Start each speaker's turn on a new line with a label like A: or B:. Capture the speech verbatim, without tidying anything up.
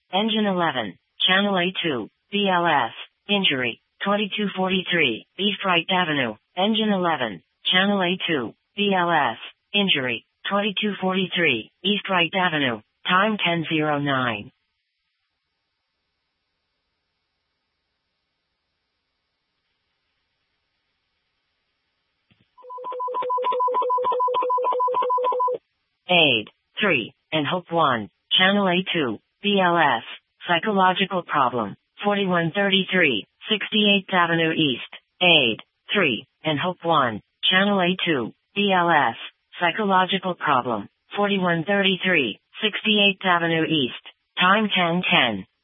A: Engine eleven, Channel A two, B L S, injury, twenty-two forty-three, East Wright Avenue. Engine eleven, Channel A two, B L S, injury, twenty-two forty-three, East Wright Avenue. Time ten oh nine. Aid, three, and Hope one, Channel A two, B L S, psychological problem, forty-one thirty-three, sixty-eighth Avenue East. Aid, three, and Hope one, Channel A two, B L S, psychological problem, forty-one thirty-three, sixty-eighth Avenue East. Time ten ten.